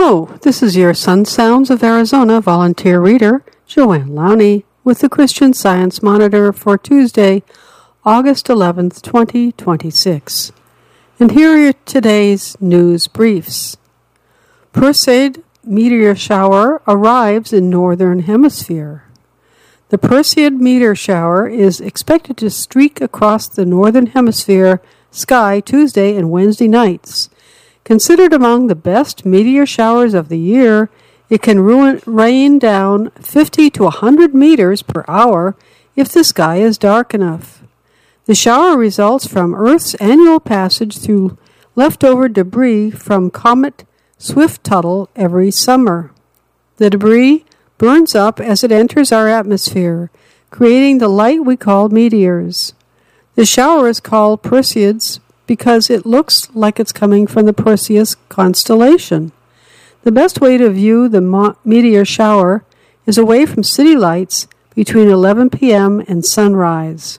Hello, this is your Sun Sounds of Arizona volunteer reader, Joanne Lowney, with the Christian Science Monitor for Tuesday, August 11th, 2026. And here are today's news briefs. Perseid meteor shower arrives in Northern Hemisphere. The Perseid meteor shower is expected to streak across the Northern Hemisphere sky Tuesday and Wednesday nights. Considered among the best meteor showers of the year, it can rain down 50 to 100 meters per hour if the sky is dark enough. The shower results from Earth's annual passage through leftover debris from Comet Swift-Tuttle every summer. The debris burns up as it enters our atmosphere, creating the light we call meteors. The shower is called Perseids because it looks like it's coming from the Perseus constellation. The best way to view the meteor shower is away from city lights between 11 p.m. and sunrise.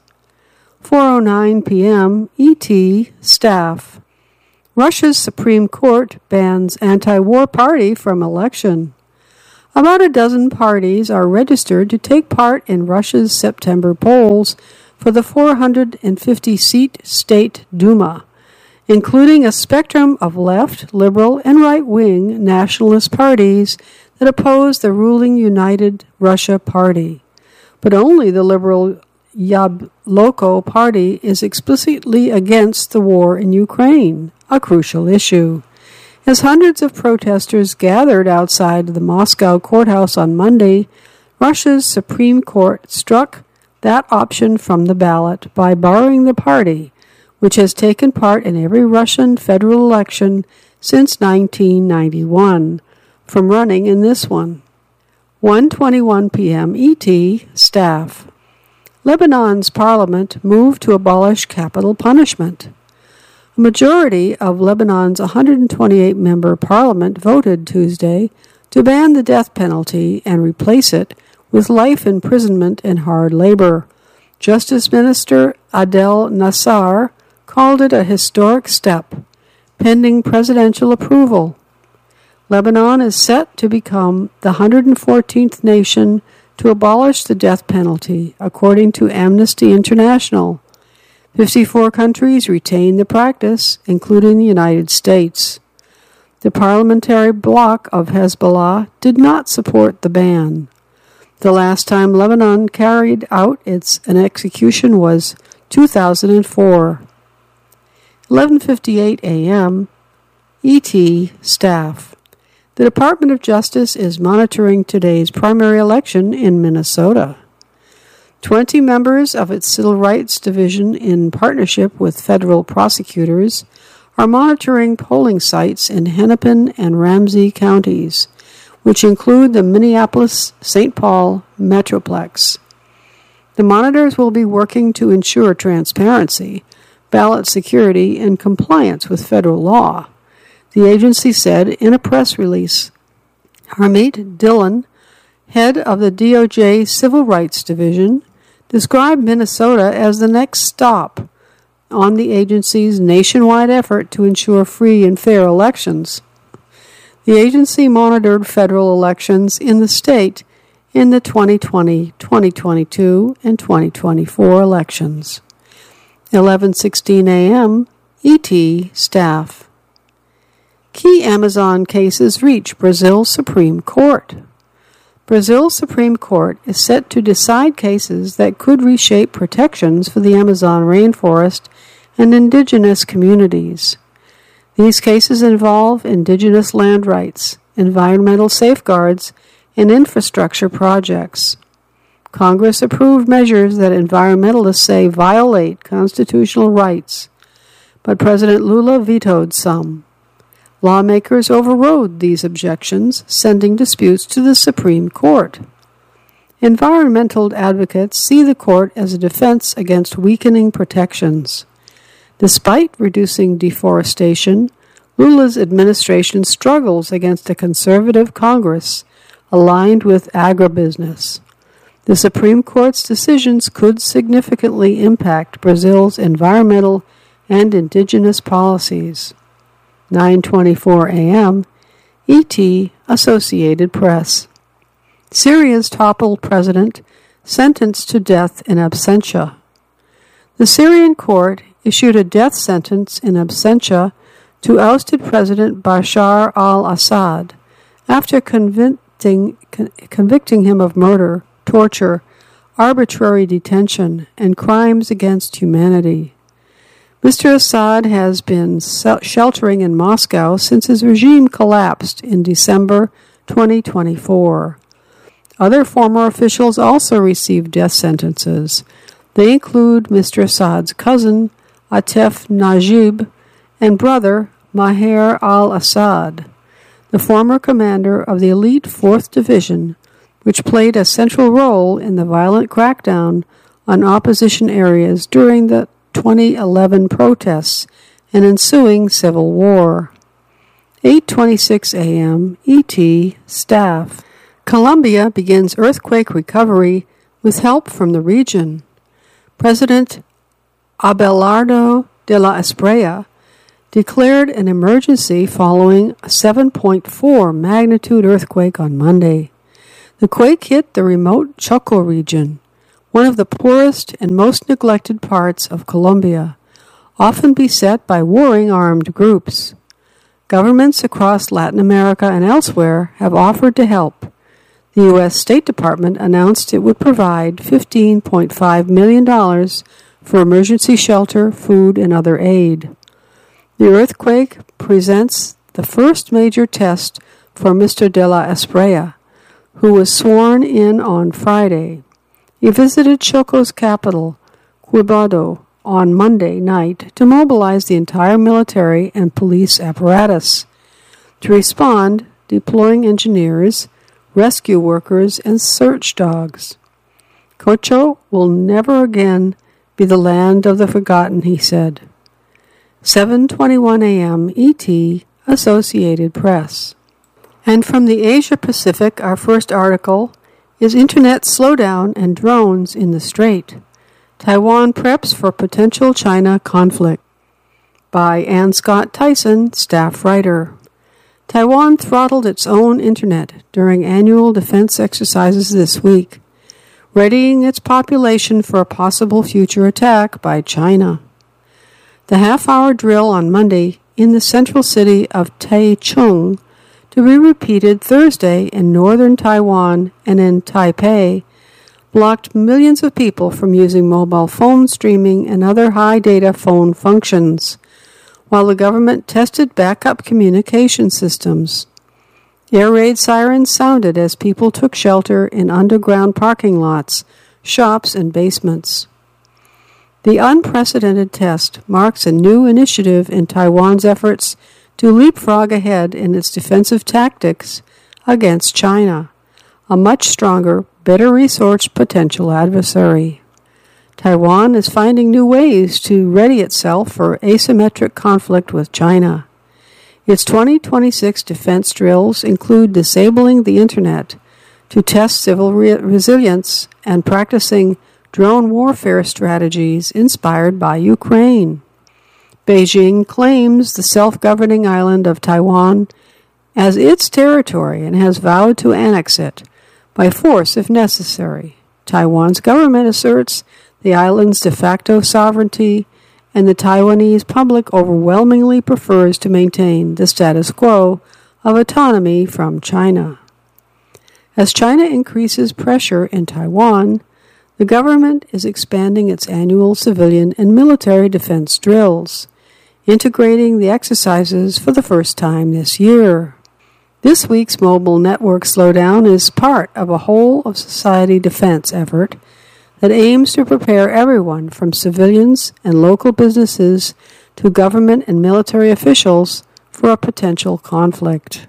4:09 p.m. ET staff. Russia's Supreme Court bans anti-war party from election. About a dozen parties are registered to take part in Russia's September polls for the 450-seat State Duma, including a spectrum of left, liberal, and right-wing nationalist parties that oppose the ruling United Russia Party. But only the liberal Yabloko Party is explicitly against the war in Ukraine, a crucial issue. As hundreds of protesters gathered outside the Moscow courthouse on Monday, Russia's Supreme Court struck that option from the ballot by barring the party, which has taken part in every Russian federal election since 1991, from running in this one. 1:21 p.m. ET staff. Lebanon's parliament moved to abolish capital punishment. A majority of Lebanon's 128-member parliament voted Tuesday to ban the death penalty and replace it with life imprisonment and hard labor. Justice Minister Adel Nassar called it a historic step, pending presidential approval. Lebanon is set to become the 114th nation to abolish the death penalty, according to Amnesty International. 54 countries retain the practice, including the United States. The parliamentary bloc of Hezbollah did not support the ban. The last time Lebanon carried out an execution was 2004. 11:58 a.m. ET staff. The Department of Justice is monitoring today's primary election in Minnesota. 20 members of its Civil Rights Division, in partnership with federal prosecutors, are monitoring polling sites in Hennepin and Ramsey counties, which include the Minneapolis-St. Paul Metroplex. The monitors will be working to ensure transparency, ballot security, and compliance with federal law, the agency said in a press release. Harmeet Dillon, head of the DOJ Civil Rights Division, described Minnesota as the next stop on the agency's nationwide effort to ensure free and fair elections. The agency monitored federal elections in the state in the 2020, 2022, and 2024 elections. 11:16 a.m. ET staff. Key Amazon cases reach Brazil's Supreme Court. Brazil's Supreme Court is set to decide cases that could reshape protections for the Amazon rainforest and indigenous communities. These cases involve indigenous land rights, environmental safeguards, and infrastructure projects. Congress approved measures that environmentalists say violate constitutional rights, but President Lula vetoed some. Lawmakers overrode these objections, sending disputes to the Supreme Court. Environmental advocates see the court as a defense against weakening protections. Despite reducing deforestation, Lula's administration struggles against a conservative Congress aligned with agribusiness. The Supreme Court's decisions could significantly impact Brazil's environmental and indigenous policies. 9:24 a.m. ET, Associated Press. Syria's toppled president sentenced to death in absentia. The Syrian court issued a death sentence in absentia to ousted President Bashar al-Assad after convicting him of murder, torture, arbitrary detention, and crimes against humanity. Mr. Assad has been sheltering in Moscow since his regime collapsed in December 2024. Other former officials also received death sentences. They include Mr. Assad's cousin, Atef Najib, and brother, Maher al-Assad, the former commander of the elite 4th Division, which played a central role in the violent crackdown on opposition areas during the 2011 protests and ensuing civil war. 8:26 a.m. ET staff. Colombia begins earthquake recovery with help from the region. President Abelardo de la Espriella declared an emergency following a 7.4 magnitude earthquake on Monday. The quake hit the remote Choco region, one of the poorest and most neglected parts of Colombia, often beset by warring armed groups. Governments across Latin America and elsewhere have offered to help. The U.S. State Department announced it would provide $15.5 million for emergency shelter, food, and other aid. The earthquake presents the first major test for Mr. de la Espriella, who was sworn in on Friday. He visited Choco's capital, Quibdó, on Monday night to mobilize the entire military and police apparatus. To respond, deploying engineers, rescue workers, and search dogs. Choco will never again be the land of the forgotten, he said. 7:21 a.m. ET, Associated Press. And from the Asia Pacific, our first article is Internet Slowdown and Drones in the Strait. Taiwan Preps for Potential China Conflict. By Ann Scott Tyson, staff writer. Taiwan throttled its own internet during annual defense exercises this week, readying its population for a possible future attack by China. The half-hour drill on Monday in the central city of Taichung, to be repeated Thursday in northern Taiwan and in Taipei, blocked millions of people from using mobile phone streaming and other high-data phone functions, while the government tested backup communication systems. Air raid sirens sounded as people took shelter in underground parking lots, shops, and basements. The unprecedented test marks a new initiative in Taiwan's efforts to leapfrog ahead in its defensive tactics against China, a much stronger, better-resourced potential adversary. Taiwan is finding new ways to ready itself for asymmetric conflict with China. Its 2026 defense drills include disabling the Internet to test civil resilience and practicing drone warfare strategies inspired by Ukraine. Beijing claims the self-governing island of Taiwan as its territory and has vowed to annex it by force if necessary. Taiwan's government asserts the island's de facto sovereignty, and the Taiwanese public overwhelmingly prefers to maintain the status quo of autonomy from China. As China increases pressure in Taiwan, the government is expanding its annual civilian and military defense drills, integrating the exercises for the first time this year. This week's mobile network slowdown is part of a whole-of-society defense effort that aims to prepare everyone from civilians and local businesses to government and military officials for a potential conflict.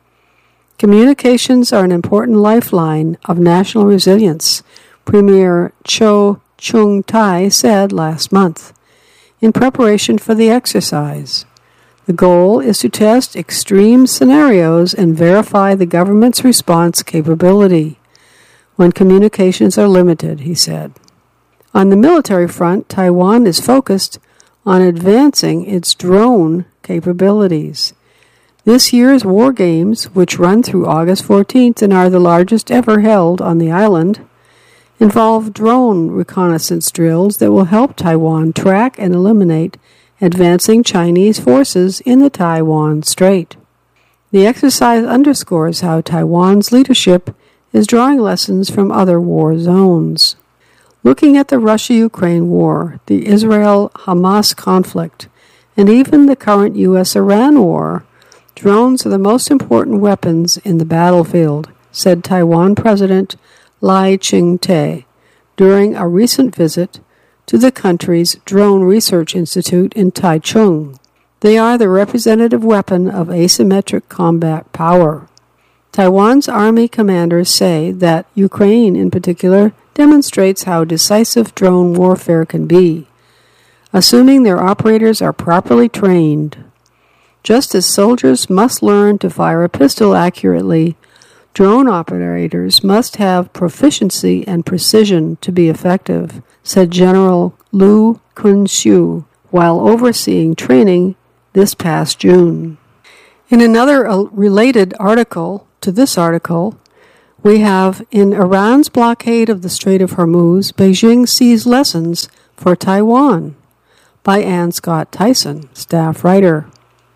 Communications are an important lifeline of national resilience, Premier Cho Chung-tai said last month, in preparation for the exercise. The goal is to test extreme scenarios and verify the government's response capability when communications are limited, he said. On the military front, Taiwan is focused on advancing its drone capabilities. This year's War Games, which run through August 14th and are the largest ever held on the island, involve drone reconnaissance drills that will help Taiwan track and eliminate advancing Chinese forces in the Taiwan Strait. The exercise underscores how Taiwan's leadership is drawing lessons from other war zones. Looking at the Russia-Ukraine war, the Israel-Hamas conflict, and even the current U.S.-Iran war, drones are the most important weapons in the battlefield, said Taiwan President Lai Ching-te during a recent visit to the country's Drone Research Institute in Taichung. They are the representative weapon of asymmetric combat power. Taiwan's army commanders say that Ukraine, in particular, demonstrates how decisive drone warfare can be, assuming their operators are properly trained. Just as soldiers must learn to fire a pistol accurately, drone operators must have proficiency and precision to be effective, said General Lu Kun-xiu while overseeing training this past June. In another related article to this article, we have, in Iran's blockade of the Strait of Hormuz, Beijing sees lessons for Taiwan, by Ann Scott Tyson, staff writer.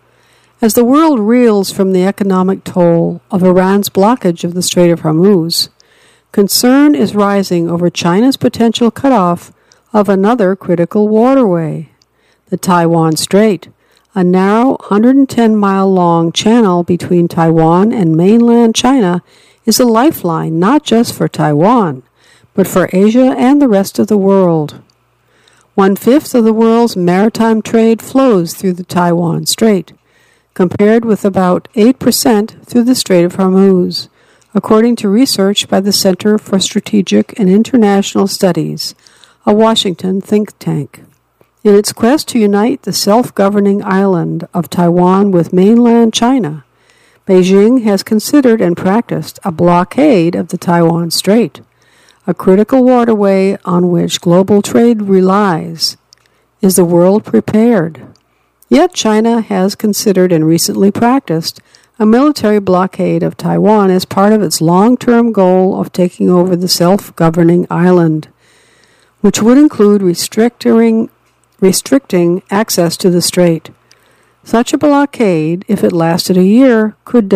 As the world reels from the economic toll of Iran's blockage of the Strait of Hormuz, concern is rising over China's potential cutoff of another critical waterway, the Taiwan Strait, a narrow 110-mile-long channel between Taiwan and mainland China, is a lifeline not just for Taiwan, but for Asia and the rest of the world. 1/5 of the world's maritime trade flows through the Taiwan Strait, compared with about 8% through the Strait of Hormuz, according to research by the Center for Strategic and International Studies, a Washington think tank. In its quest to unite the self-governing island of Taiwan with mainland China, Beijing has considered and practiced a blockade of the Taiwan Strait, a critical waterway on which global trade relies. Is the world prepared? Yet China has considered and recently practiced a military blockade of Taiwan as part of its long-term goal of taking over the self-governing island, which would include restricting access to the strait. Such a blockade, if it lasted a year, could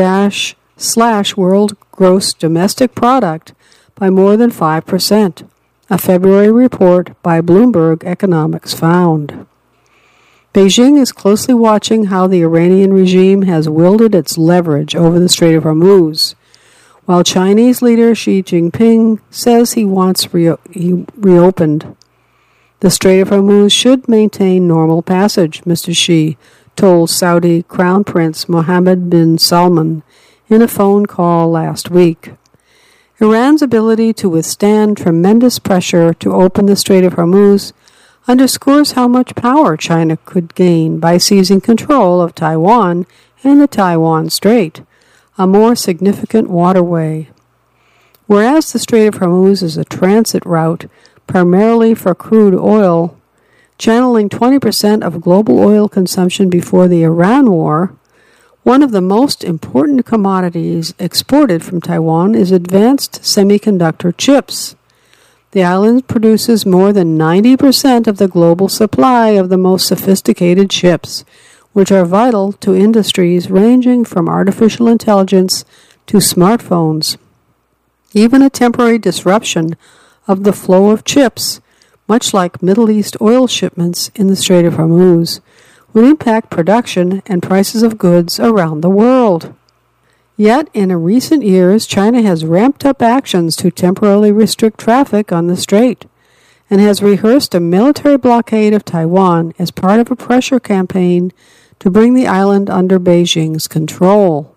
slash world gross domestic product by more than 5%, a February report by Bloomberg Economics found. Beijing is closely watching how the Iranian regime has wielded its leverage over the Strait of Hormuz, while Chinese leader Xi Jinping says he wants reopened. The Strait of Hormuz should maintain normal passage, Mr. Xi told Saudi Crown Prince Mohammed bin Salman in a phone call last week. Iran's ability to withstand tremendous pressure to open the Strait of Hormuz underscores how much power China could gain by seizing control of Taiwan and the Taiwan Strait, a more significant waterway. Whereas the Strait of Hormuz is a transit route primarily for crude oil, channeling 20% of global oil consumption before the Iran war, one of the most important commodities exported from Taiwan is advanced semiconductor chips. The island produces more than 90% of the global supply of the most sophisticated chips, which are vital to industries ranging from artificial intelligence to smartphones. Even a temporary disruption of the flow of chips, much like Middle East oil shipments in the Strait of Hormuz, would impact production and prices of goods around the world. Yet, in recent years, China has ramped up actions to temporarily restrict traffic on the strait and has rehearsed a military blockade of Taiwan as part of a pressure campaign to bring the island under Beijing's control.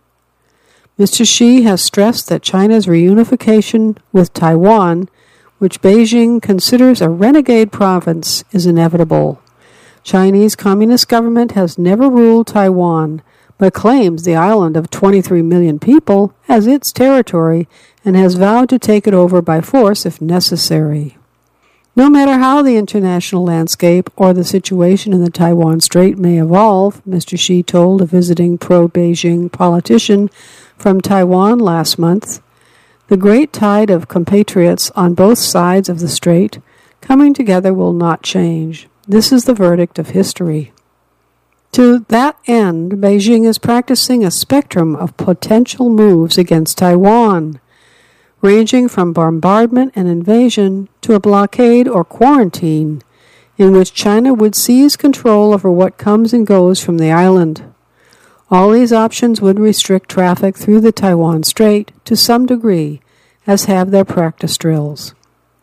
Mr. Xi has stressed that China's reunification with Taiwan, which Beijing considers a renegade province, is inevitable. Chinese Communist government has never ruled Taiwan, but claims the island of 23 million people as its territory and has vowed to take it over by force if necessary. No matter how the international landscape or the situation in the Taiwan Strait may evolve, Mr. Xi told a visiting pro-Beijing politician from Taiwan last month, the great tide of compatriots on both sides of the strait coming together will not change. This is the verdict of history. To that end, Beijing is practicing a spectrum of potential moves against Taiwan, ranging from bombardment and invasion to a blockade or quarantine, in which China would seize control over what comes and goes from the island. All these options would restrict traffic through the Taiwan Strait to some degree, as have their practice drills.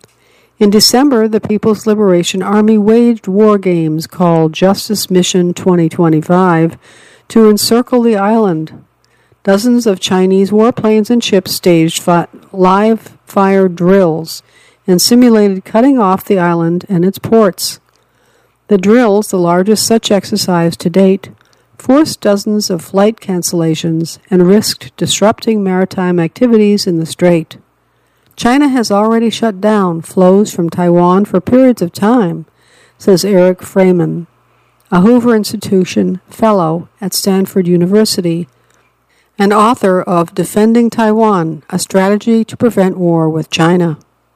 In December, the People's Liberation Army waged war games called Justice Mission 2025 to encircle the island. Dozens of Chinese warplanes and ships staged live fire drills and simulated cutting off the island and its ports. The drills, the largest such exercise to date, forced dozens of flight cancellations and risked disrupting maritime activities in the strait. China has already shut down flows from Taiwan for periods of time, says Eric Freeman, a Hoover Institution fellow at Stanford University and author of Defending Taiwan, A Strategy to Prevent War with China.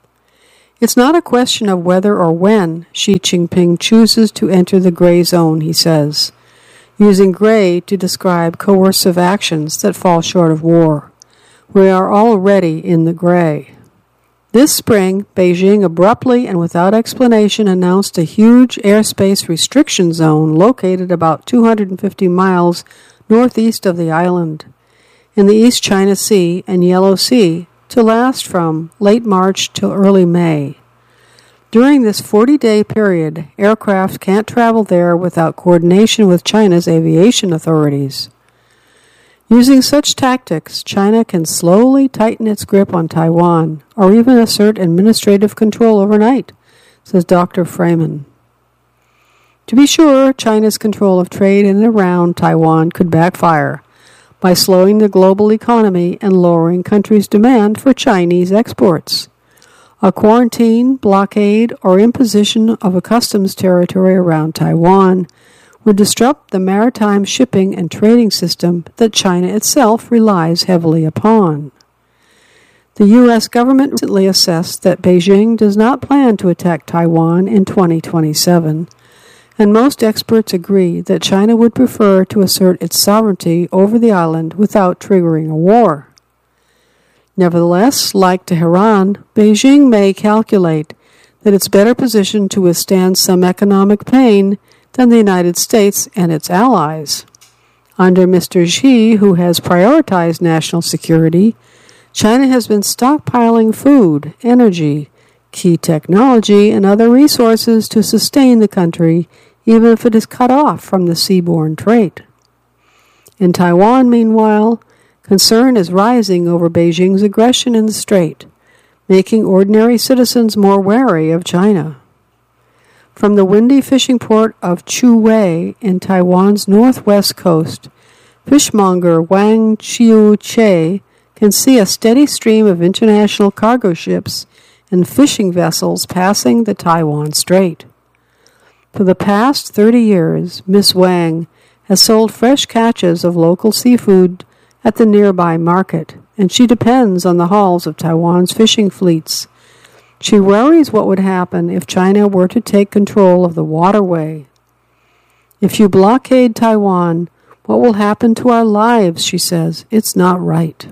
It's not a question of whether or when Xi Jinping chooses to enter the gray zone, he says, using gray to describe coercive actions that fall short of war. We are already in the gray. This spring, Beijing abruptly and without explanation announced a huge airspace restriction zone located about 250 miles northeast of the island, in the East China Sea and Yellow Sea, to last from late March till early May. During this 40-day period, aircraft can't travel there without coordination with China's aviation authorities. Using such tactics, China can slowly tighten its grip on Taiwan, or even assert administrative control overnight, says Dr. Freeman. To be sure, China's control of trade in and around Taiwan could backfire by slowing the global economy and lowering countries' demand for Chinese exports. A quarantine, blockade, or imposition of a customs territory around Taiwan would disrupt the maritime shipping and trading system that China itself relies heavily upon. The U.S. government recently assessed that Beijing does not plan to attack Taiwan in 2027, and most experts agree that China would prefer to assert its sovereignty over the island without triggering a war. Nevertheless, like Tehran, Beijing may calculate that it's better positioned to withstand some economic pain than the United States and its allies. Under Mr. Xi, who has prioritized national security, China has been stockpiling food, energy, key technology, and other resources to sustain the country, even if it is cut off from the seaborne trade. In Taiwan, meanwhile, concern is rising over Beijing's aggression in the strait, making ordinary citizens more wary of China. From the windy fishing port of Chu Wei in Taiwan's northwest coast, fishmonger Wang Chiu-che can see a steady stream of international cargo ships and fishing vessels passing the Taiwan Strait. For the past 30 years, Miss Wang has sold fresh catches of local seafood at the nearby market, and she depends on the hauls of Taiwan's fishing fleets. She worries what would happen if China were to take control of the waterway. If you blockade Taiwan, what will happen to our lives, she says. It's not right.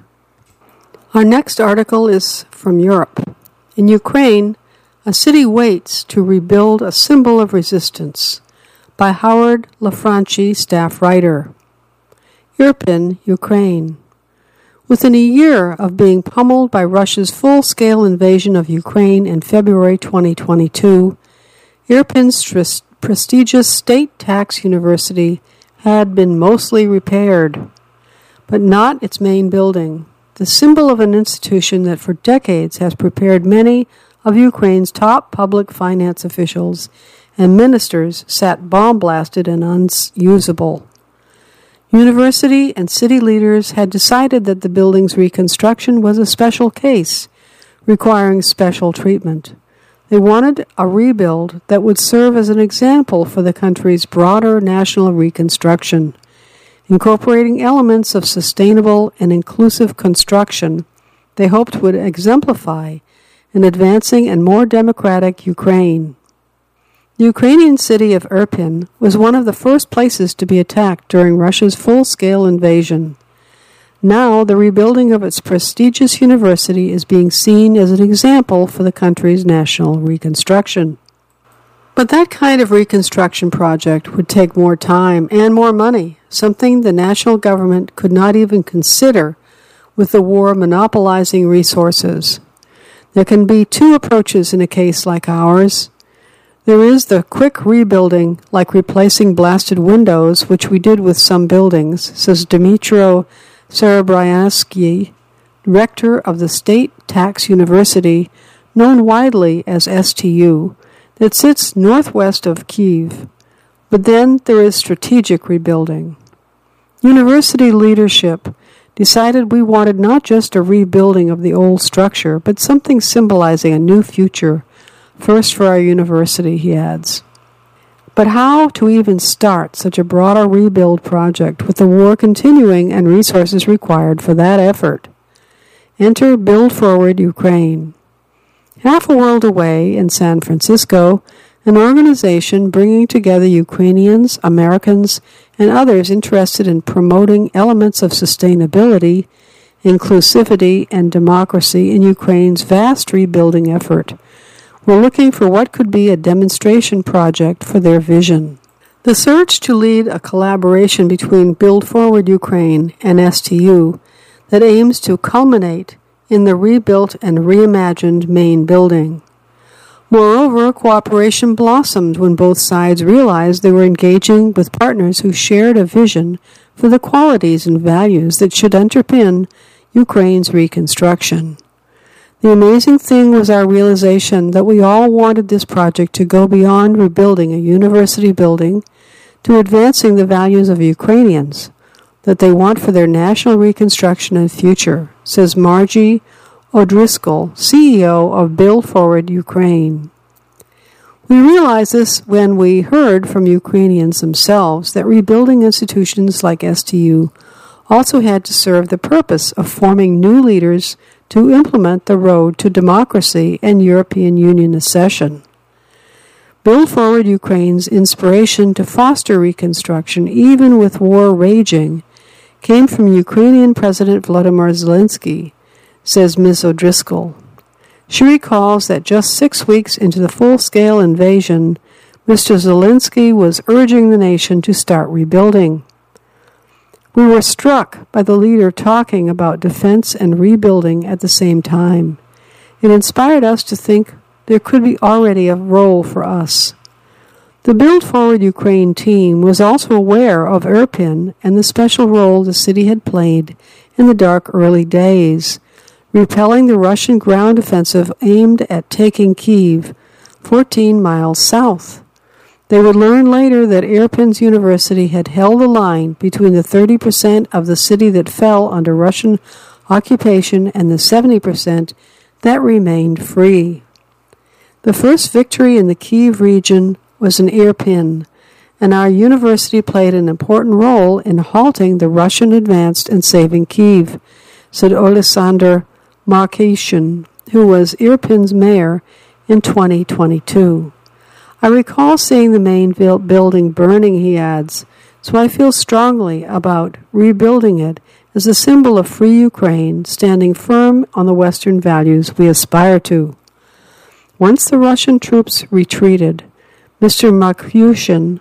Our next article is from Europe. In Ukraine, a city waits to rebuild a symbol of resistance, by Howard Lafranchi, staff writer. Irpin, Ukraine. Within a year of being pummeled by Russia's full-scale invasion of Ukraine in February 2022, Irpin's prestigious state tax university had been mostly repaired, but not its main building, the symbol of an institution that for decades has prepared many of Ukraine's top public finance officials and ministers sat bomb-blasted and unusable. University and city leaders had decided that the building's reconstruction was a special case, requiring special treatment. They wanted a rebuild that would serve as an example for the country's broader national reconstruction, incorporating elements of sustainable and inclusive construction they hoped would exemplify an advancing and more democratic Ukraine. The Ukrainian city of Irpin was one of the first places to be attacked during Russia's full-scale invasion. Now, the rebuilding of its prestigious university is being seen as an example for the country's national reconstruction. But that kind of reconstruction project would take more time and more money, something the national government could not even consider with the war monopolizing resources. There can be two approaches in a case like ours. There is the quick rebuilding, like replacing blasted windows, which we did with some buildings, says Dmytro Serebryansky, rector of the State Tax University, known widely as STU, that sits northwest of Kyiv. But then there is strategic rebuilding. University leadership decided we wanted not just a rebuilding of the old structure, but something symbolizing a new future, first for our university, he adds. But how to even start such a broader rebuild project with the war continuing and resources required for that effort? Enter Build Forward Ukraine. Half a world away in San Francisco, an organization bringing together Ukrainians, Americans, and others interested in promoting elements of sustainability, inclusivity, and democracy in Ukraine's vast rebuilding effort. We're looking for what could be a demonstration project for their vision. The search to lead a collaboration between Build Forward Ukraine and STU that aims to culminate in the rebuilt and reimagined main building. Moreover, cooperation blossomed when both sides realized they were engaging with partners who shared a vision for the qualities and values that should underpin Ukraine's reconstruction. The amazing thing was our realization that we all wanted this project to go beyond rebuilding a university building to advancing the values of Ukrainians that they want for their national reconstruction and future, says Margie O'Driscoll, CEO of Build Forward Ukraine. We realized this when we heard from Ukrainians themselves that rebuilding institutions like STU also had to serve the purpose of forming new leaders to implement the road to democracy and European Union accession. Build Forward Ukraine's inspiration to foster reconstruction, even with war raging, came from Ukrainian President Volodymyr Zelensky, says Ms. O'Driscoll. She recalls that just 6 weeks into the full-scale invasion, Mr. Zelensky was urging the nation to start rebuilding. We were struck by the leader talking about defense and rebuilding at the same time. It inspired us to think there could be already a role for us. The Build Forward Ukraine team was also aware of Irpin and the special role the city had played in the dark early days, repelling the Russian ground offensive aimed at taking Kyiv, 14 miles south. They would learn later that Irpin's university had held the line between the 30% of the city that fell under Russian occupation and the 70% that remained free. The first victory in the Kyiv region was in Irpin, and our university played an important role in halting the Russian advance and saving Kyiv, said Oleksandr Markishin, who was Irpin's mayor in 2022. I recall seeing the main building burning, he adds, so I feel strongly about rebuilding it as a symbol of free Ukraine standing firm on the Western values we aspire to. Once the Russian troops retreated, Mr. Markishin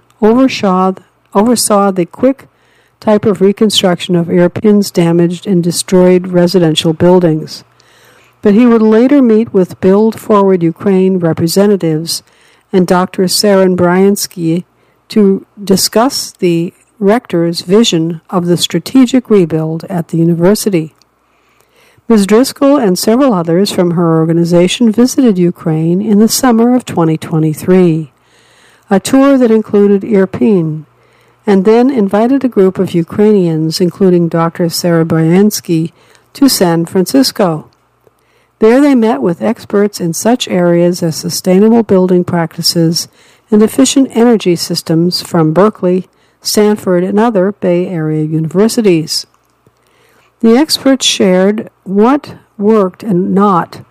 oversaw the quick type of reconstruction of Irpin's damaged and destroyed residential buildings. But he would later meet with Build Forward Ukraine representatives and Dr. Serebryansky to discuss the rector's vision of the strategic rebuild at the university. Ms. Driscoll and several others from her organization visited Ukraine in the summer of 2023, a tour that included Irpin, and then invited a group of Ukrainians, including Dr. Serebryansky, to San Francisco. There they met with experts in such areas as sustainable building practices and efficient energy systems from Berkeley, Stanford, and other Bay Area universities. The experts shared what worked and not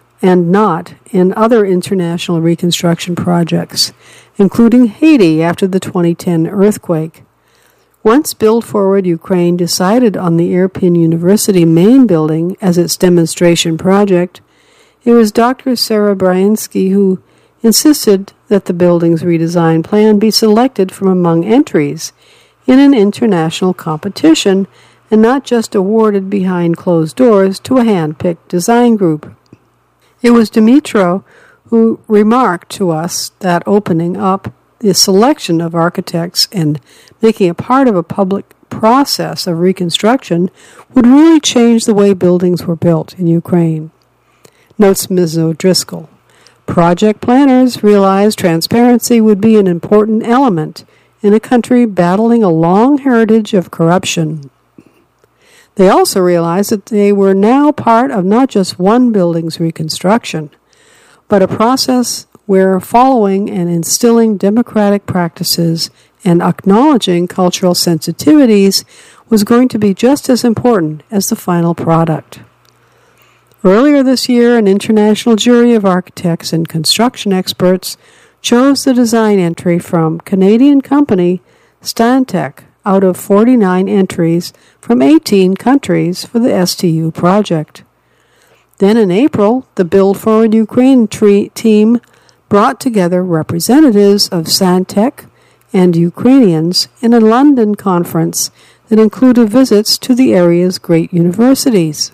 in other international reconstruction projects, including Haiti after the 2010 earthquake. Once Build Forward Ukraine decided on the Irpin University main building as its demonstration project, it was Dr. Sarah Bryansky who insisted that the building's redesign plan be selected from among entries in an international competition and not just awarded behind closed doors to a hand-picked design group. It was Dimitro who remarked to us that opening up the selection of architects and making it part of a public process of reconstruction would really change the way buildings were built in Ukraine. Notes Ms. O'Driscoll. Project planners realized transparency would be an important element in a country battling a long heritage of corruption. They also realized that they were now part of not just one building's reconstruction, but a process where following and instilling democratic practices and acknowledging cultural sensitivities was going to be just as important as the final product. Earlier this year, an international jury of architects and construction experts chose the design entry from Canadian company Stantec out of 49 entries from 18 countries for the STU project. Then in April, the Build Forward Ukraine team brought together representatives of Stantec and Ukrainians in a London conference that included visits to the area's great universities.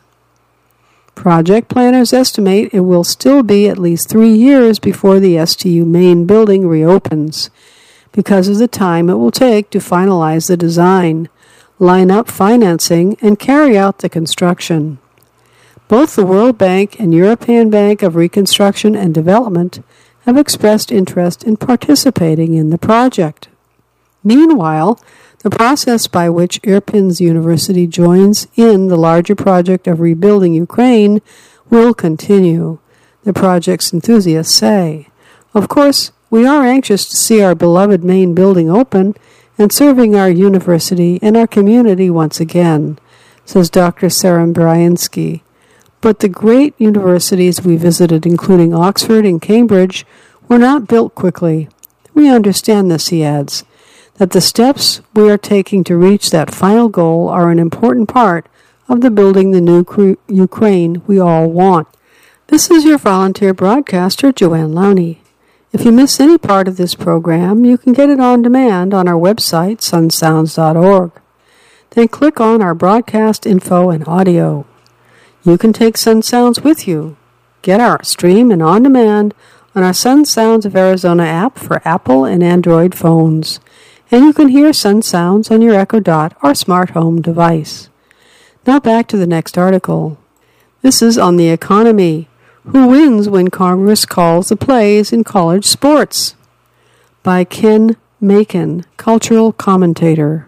Project planners estimate it will still be at least 3 years before the STU main building reopens, because of the time it will take to finalize the design, line up financing, and carry out the construction. Both the World Bank and European Bank of Reconstruction and Development have expressed interest in participating in the project. Meanwhile, the process by which Irpin's University joins in the larger project of rebuilding Ukraine will continue, the project's enthusiasts say. Of course, we are anxious to see our beloved main building open and serving our university and our community once again, says Dr. Sarah Bryansky. But the great universities we visited, including Oxford and Cambridge, were not built quickly. We understand this, he adds, that the steps we are taking to reach that final goal are an important part of the building the new Ukraine we all want. This is your volunteer broadcaster, Joanne Lowney. If you miss any part of this program, you can get it on demand on our website, sunsounds.org. Then click on our broadcast info and audio. You can take Sun Sounds with you. Get our stream and on demand on our Sun Sounds of Arizona app for Apple and Android phones. And you can hear Sun Sounds on your Echo Dot or smart home device. Now back to the next article. This is on the economy. Who wins when Congress calls the plays in college sports? By Ken Macon, cultural commentator.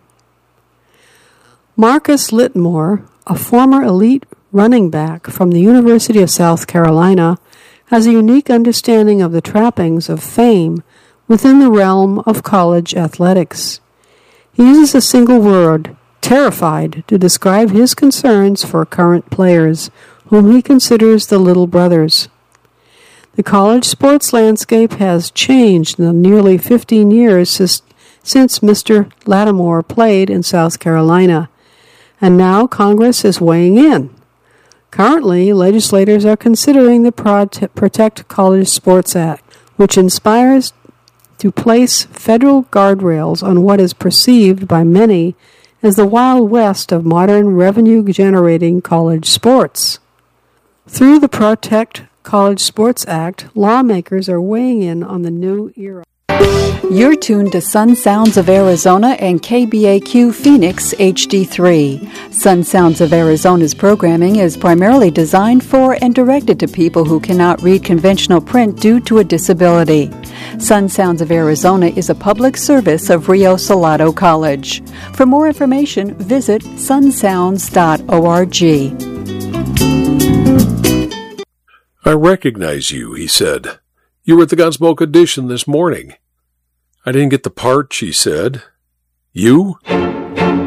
Marcus Littmore, a former elite running back from the University of South Carolina, has a unique understanding of the trappings of fame within the realm of college athletics. He uses a single word, terrified, to describe his concerns for current players, whom he considers the little brothers. The college sports landscape has changed in the nearly 15 years since Mr. Lattimore played in South Carolina, and now Congress is weighing in. Currently, legislators are considering the Protect College Sports Act, which inspires to place federal guardrails on what is perceived by many as the Wild West of modern revenue-generating college sports. Through the Protect College Sports Act, lawmakers are weighing in on the new era. You're tuned to Sun Sounds of Arizona and KBAQ Phoenix HD3. Sun Sounds of Arizona's programming is primarily designed for and directed to people who cannot read conventional print due to a disability. Sun Sounds of Arizona is a public service of Rio Salado College. For more information, visit sunsounds.org. I recognize you, he said. You were at the Gunsmoke audition this morning. I didn't get the part, she said. You?